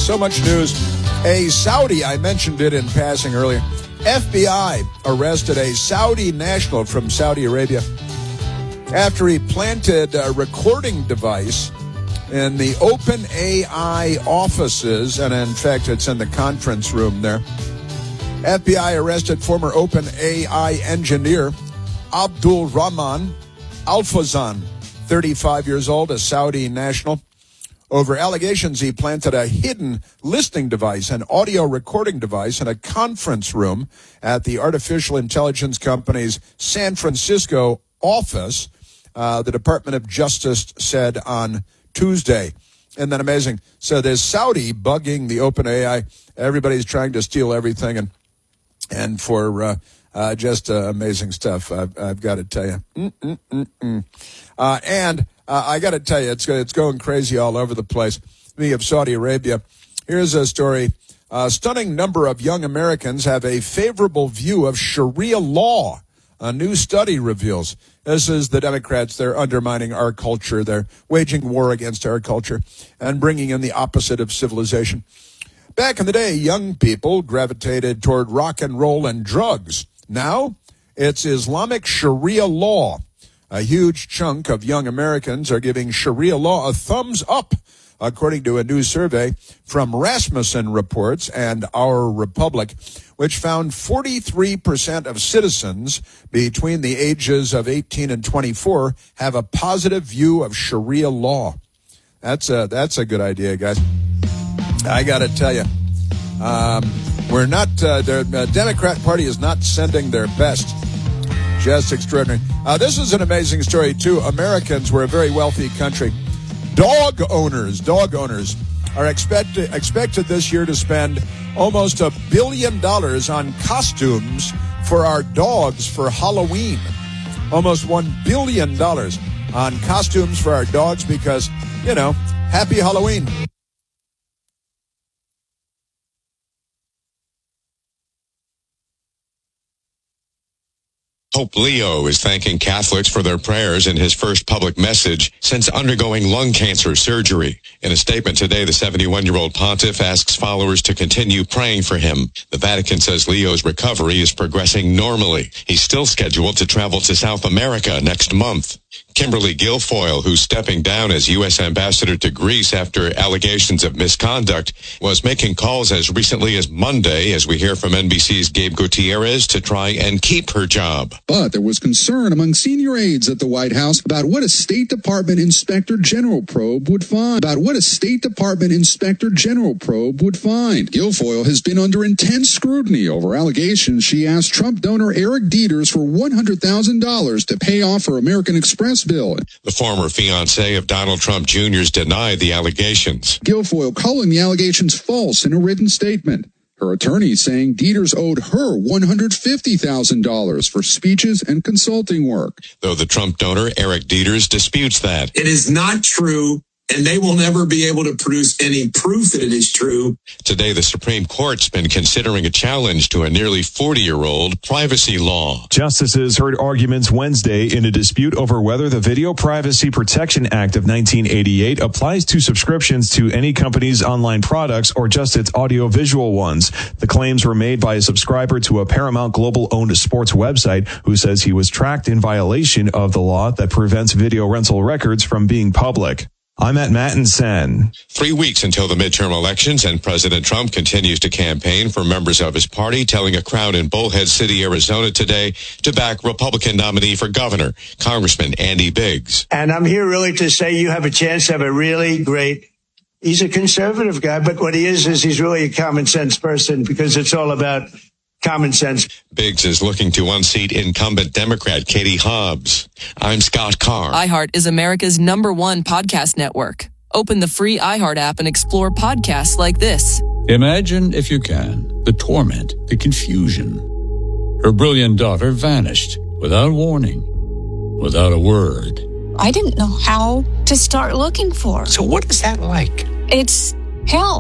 So much news. A Saudi, I mentioned it in passing earlier, FBI arrested a Saudi national from Saudi Arabia after he planted a recording device in the OpenAI offices, and in fact, it's in the conference room there. FBI arrested former OpenAI engineer Abdul Rahman Al-Fawzan, 35 years old, a Saudi national, over allegations he planted a hidden listening device, an audio recording device, in a conference room at the artificial intelligence company's San Francisco office, the Department of Justice said on Tuesday. Isn't that amazing? So there's Saudi bugging the OpenAI. Everybody's trying to steal everything, and for just amazing stuff, I've got to tell you. And I got to tell you, it's going crazy all over the place. Speaking of Saudi Arabia, here's a story. A stunning number of young Americans have a favorable view of Sharia law, a new study reveals. This is the Democrats. They're undermining our culture. They're waging war against our culture and bringing in the opposite of civilization. Back in the day, young people gravitated toward rock and roll and drugs. Now, it's Islamic Sharia law. A huge chunk of young Americans are giving Sharia law a thumbs up, according to a new survey from Rasmussen Reports and Our Republic, which found 43% of citizens between the ages of 18 and 24 have a positive view of Sharia law. That's a good idea, guys. I got to tell you, we're not, the Democrat Party is not sending their best. Just extraordinary. This is an amazing story, too. Americans, we're a very wealthy country. Dog owners are expected this year to spend almost $1 billion on costumes for our dogs for Halloween. Almost $1 billion on costumes for our dogs because, happy Halloween. Pope Leo is thanking Catholics for their prayers in his first public message since undergoing lung cancer surgery. In a statement today, the 71-year-old pontiff asks followers to continue praying for him. The Vatican says Leo's recovery is progressing normally. He's still scheduled to travel to South America next month. Kimberly Guilfoyle, who's stepping down as U.S. ambassador to Greece after allegations of misconduct, was making calls as recently as Monday, as we hear from NBC's Gabe Gutierrez, to try and keep her job. But there was concern among senior aides at the White House about what a State Department Inspector General probe would find. Guilfoyle has been under intense scrutiny over allegations she asked Trump donor Eric Dieters for $100,000 to pay off her American Express bill. The former fiancé of Donald Trump Jr.'s denied the allegations. Guilfoyle calling the allegations false in a written statement. Her attorney saying Dieters owed her $150,000 for speeches and consulting work. Though the Trump donor, Eric Dieters, disputes that. It is not true, and they will never be able to produce any proof that it is true. Today, the Supreme Court's been considering a challenge to a nearly 40-year-old privacy law. Justices heard arguments Wednesday in a dispute over whether the Video Privacy Protection Act of 1988 applies to subscriptions to any company's online products or just its audio-visual ones. The claims were made by a subscriber to a Paramount Global-owned sports website who says he was tracked in violation of the law that prevents video rental records from being public. I'm at Matt and Sen. 3 weeks until the midterm elections, and President Trump continues to campaign for members of his party, telling a crowd in Bullhead City, Arizona today to back Republican nominee for governor, Congressman Andy Biggs. And I'm here really to say you have a chance to have a really great, he's a conservative guy, but what he is he's really a common sense person because it's all about common sense. Biggs is looking to unseat incumbent Democrat Katie Hobbs. I'm Scott Carr. iHeart is America's #1 podcast network. Open the free iHeart app and explore podcasts like this. Imagine, if you can, the torment, the confusion. Her brilliant daughter vanished without warning, without a word. I didn't know how to start looking for her. So what is that like? It's hell.